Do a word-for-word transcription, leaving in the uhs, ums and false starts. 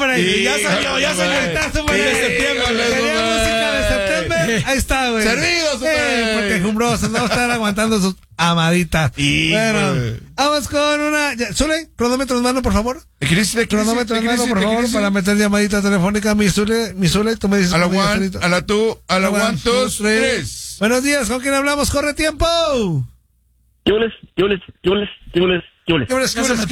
hombre, Y- ya salió, ya salió. Está, Super. de septiembre, Quería Super. música de septiembre. Ahí está, güey. Servido, Super. Eh, porque jumbrosos no están aguantando sus amaditas. Y, bueno, güey. vamos con una. ya, Zule, cronómetro en mano, por favor. Cronómetro en mano, por favor, para meter llamadita telefónica. Mi Zule, mi Zule, tú me dices. A la cómo digas, one, Zulito. a la two, a la One, one, two, dos, three. tres. Buenos días, ¿con quién hablamos? ¡Corre tiempo! Yules, Yules, Yules, Yules, Yules. ¿Qué horas, qué horas,